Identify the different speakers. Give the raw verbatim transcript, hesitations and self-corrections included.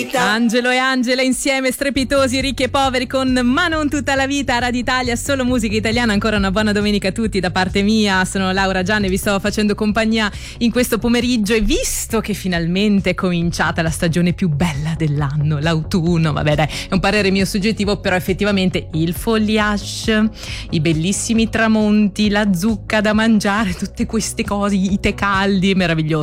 Speaker 1: Angelo e Angela insieme, strepitosi, ricchi e poveri, con Ma non tutta la vita. Radio Italia, solo musica italiana. Ancora una buona domenica a tutti da parte mia. Sono Laura Gianni e vi sto facendo compagnia in questo pomeriggio, e visto che finalmente è cominciata la stagione più bella dell'anno, l'autunno, vabbè dai, è un parere mio soggettivo, però effettivamente il foliage, i bellissimi tramonti, la zucca da mangiare, tutte queste cose, i tè caldi, meraviglioso.